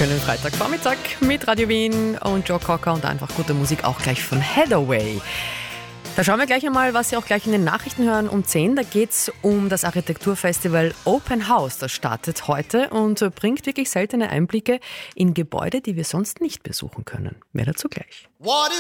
schönen Freitagvormittag mit Radio Wien und Joe Cocker und einfach gute Musik auch gleich von Hathaway. Da schauen wir gleich einmal, was Sie auch gleich in den Nachrichten hören um 10. Da geht es um das Architekturfestival Open House. Das startet heute und bringt wirklich seltene Einblicke in Gebäude, die wir sonst nicht besuchen können. Mehr dazu gleich.